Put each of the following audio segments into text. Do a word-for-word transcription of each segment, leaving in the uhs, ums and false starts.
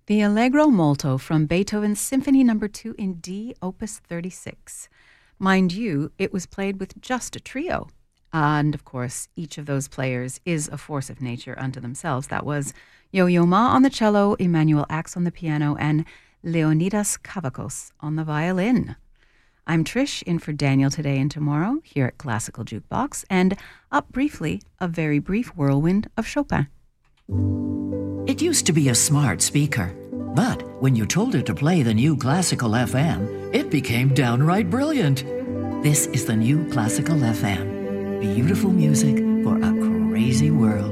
The Allegro Molto from Beethoven's Symphony Number two in D, Opus thirty-six. Mind you, it was played with just a trio. And, of course, each of those players is a force of nature unto themselves. That was Yo-Yo Ma on the cello, Emanuel Ax on the piano, and Leonidas Kavakos on the violin. I'm Trish, in for Daniel today and tomorrow here at Classical Jukebox, and up briefly, a very brief whirlwind of Chopin. It used to be a smart speaker, but when you told it to play the new Classical F M, it became downright brilliant. This is the new Classical F M. Beautiful music for a crazy world.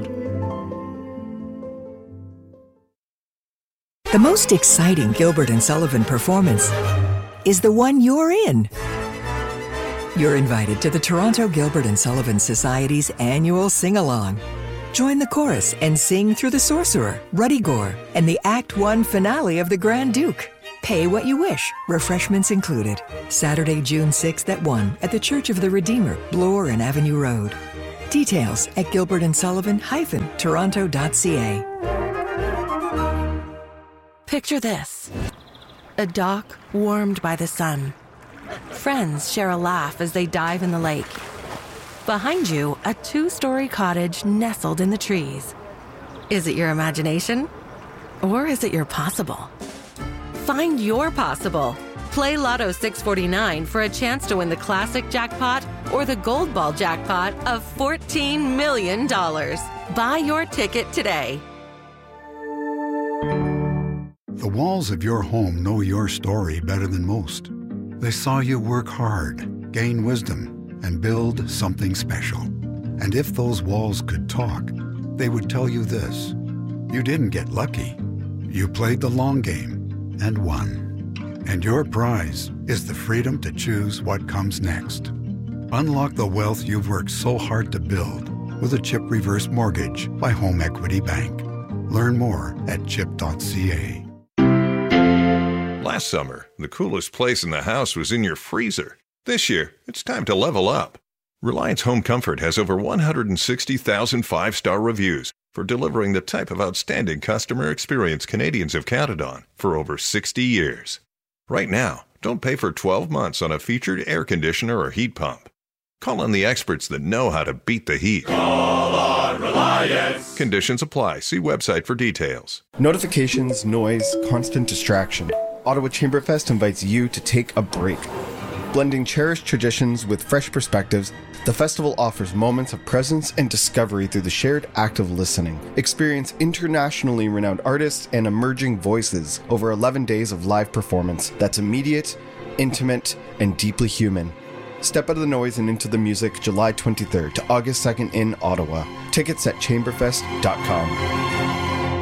The most exciting Gilbert and Sullivan performance is the one you're in. You're invited to the Toronto Gilbert and Sullivan Society's annual sing-along. Join the chorus and sing through The Sorcerer, Ruddy Gore, and the Act One finale of The Grand Duke. Pay what you wish, refreshments included. Saturday, June sixth at one at the Church of the Redeemer, Bloor and Avenue Road. Details at gilbert and sullivan dash toronto dot c a. Picture this. A dock warmed by the sun. Friends share a laugh as they dive in the lake. Behind you, a two-story cottage nestled in the trees. Is it your imagination? Or is it your possible? Find your possible. Play Lotto six forty-nine for a chance to win the classic jackpot or the gold ball jackpot of fourteen million dollars. Buy your ticket today. The walls of your home know your story better than most. They saw you work hard, gain wisdom, and build something special. And if those walls could talk, they would tell you this: you didn't get lucky. You played the long game and won. And your prize is the freedom to choose what comes next. Unlock the wealth you've worked so hard to build with a CHIP Reverse Mortgage by Home Equity Bank. Learn more at chip dot c a. Last summer, the coolest place in the house was in your freezer. This year, it's time to level up. Reliance Home Comfort has over one hundred sixty thousand five-star reviews for delivering the type of outstanding customer experience Canadians have counted on for over sixty years. Right now, don't pay for twelve months on a featured air conditioner or heat pump. Call on the experts that know how to beat the heat. Call on Reliance. Conditions apply. See website for details. Notifications, noise, constant distraction. Ottawa Chamberfest invites you to take a break. Blending cherished traditions with fresh perspectives, the festival offers moments of presence and discovery through the shared act of listening. Experience internationally renowned artists and emerging voices over eleven days of live performance that's immediate, intimate, and deeply human. Step out of the noise and into the music July twenty-third to August second in Ottawa. Tickets at chamberfest dot com.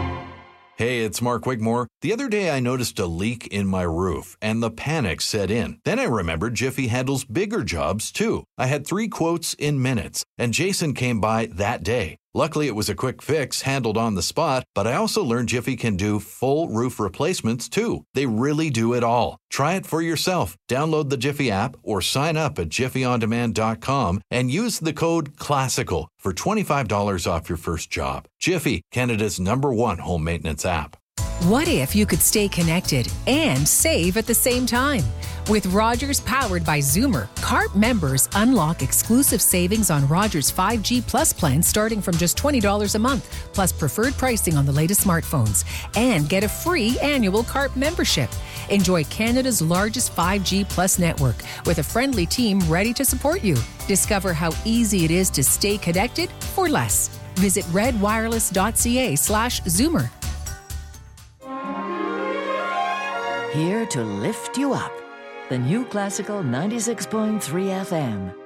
Hey, it's Mark Wigmore. The other day I noticed a leak in my roof and the panic set in. Then I remembered Jiffy handles bigger jobs too. I had three quotes in minutes and Jason came by that day. Luckily, it was a quick fix handled on the spot, but I also learned Jiffy can do full roof replacements too. They really do it all. Try it for yourself. Download the Jiffy app or sign up at jiffy on demand dot com and use the code CLASSICAL for twenty-five dollars off your first job. Jiffy, Canada's number one home maintenance app. What if you could stay connected and save at the same time? With Rogers powered by Zoomer, C A R P members unlock exclusive savings on Rogers five G Plus plans starting from just twenty dollars a month, plus preferred pricing on the latest smartphones, and get a free annual C A R P membership. Enjoy Canada's largest five G Plus network with a friendly team ready to support you. Discover how easy it is to stay connected for less. Visit redwireless dot c a slash Zoomer. Here to lift you up. The new Classical ninety-six point three F M.